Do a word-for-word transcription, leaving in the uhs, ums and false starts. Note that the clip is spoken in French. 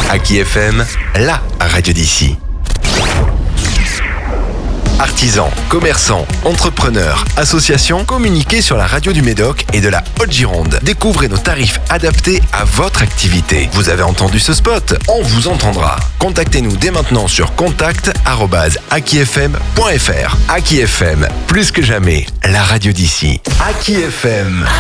Aki F M, la radio d'ici. Artisans, commerçants, entrepreneurs, associations, communiquez sur la radio du Médoc et de la Haute-Gironde. Découvrez nos tarifs adaptés à votre activité. Vous avez entendu ce spot? On vous entendra. Contactez-nous dès maintenant sur contact arobase aki f m point f r. Aki F M, plus que jamais, la radio d'ici. Aki F M.